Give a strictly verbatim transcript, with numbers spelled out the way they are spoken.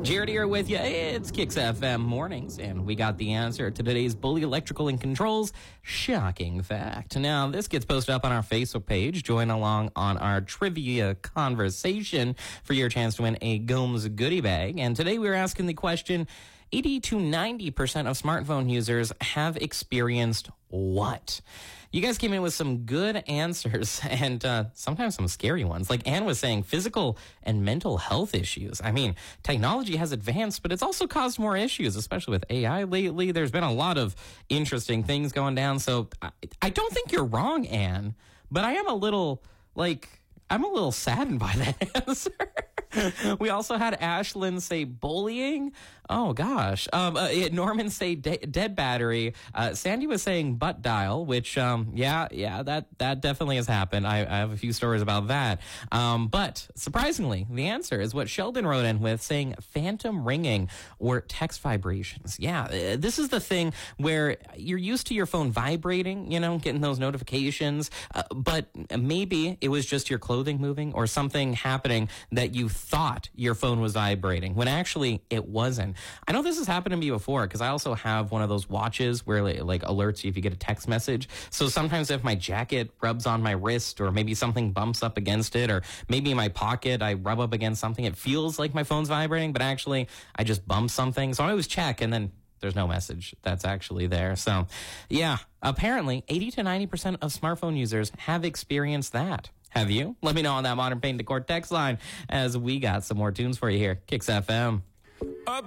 Jared here with you. It's Kicks F M Mornings, and we got the answer to today's Bully Electrical and Controls shocking fact. Now, this gets posted up on our Facebook page. Join along on our trivia conversation for your chance to win a Gomes goodie bag. And today we're asking the question, eighty to ninety percent of smartphone users have experienced what? You guys came in with some good answers and uh, sometimes some scary ones. Like Ann was saying, physical and mental health issues. I mean, technology has advanced, but it's also caused more issues, especially with A I lately. There's been a lot of interesting things going down. So I, I don't think you're wrong, Ann, but I am a little, like, I'm a little saddened by that answer. We also had Ashlyn say bullying. Oh, gosh. Um, uh, Norman say de- dead battery. Uh, Sandy was saying butt dial, which, um, yeah, yeah, that, that definitely has happened. I, I have a few stories about that. Um, but surprisingly, the answer is what Sheldon wrote in with, saying phantom ringing or text vibrations. Yeah, uh, this is the thing where you're used to your phone vibrating, you know, getting those notifications, uh, but maybe it was just your clothing moving or something happening that you thought your phone was vibrating when actually it wasn't. I know this has happened to me before because I also have one of those watches where it like alerts you if you get a text message. So sometimes if my jacket rubs on my wrist or maybe something bumps up against it or maybe in my pocket I rub up against something, it feels like my phone's vibrating, but actually I just bumped something. So I always check and then there's no message that's actually there. So yeah, apparently eighty to ninety percent of smartphone users have experienced that. Have you? Let me know on that Modern Paint Decor text line as we got some more tunes for you here. Kicks F M.